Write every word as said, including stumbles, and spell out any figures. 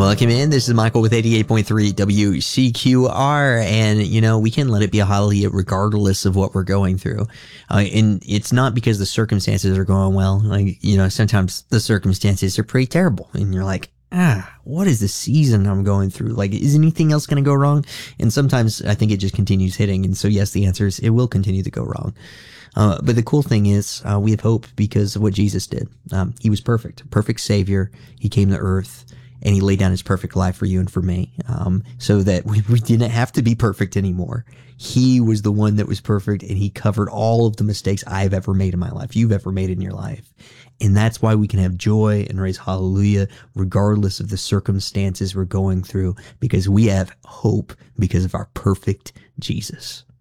Welcome in. This is Michael with eighty-eight point three W C Q R. And, you know, we can let it be a hallelujah regardless of what we're going through. Uh, and it's not because the circumstances are going well. Like, you know, sometimes the circumstances are pretty terrible. And you're like, ah, what is the season I'm going through? Like, is anything else going to go wrong? And sometimes I think it just continues hitting. And so, yes, the answer is it will continue to go wrong. Uh, but the cool thing is uh, we have hope because of what Jesus did. Um, he was perfect, perfect Savior. He came to earth. And he laid down his perfect life for you and for me, um, so that we, we didn't have to be perfect anymore. He was the one that was perfect, and he covered all of the mistakes I've ever made in my life, you've ever made in your life. And that's why we can have joy and raise hallelujah regardless of the circumstances we're going through, because we have hope because of our perfect Jesus.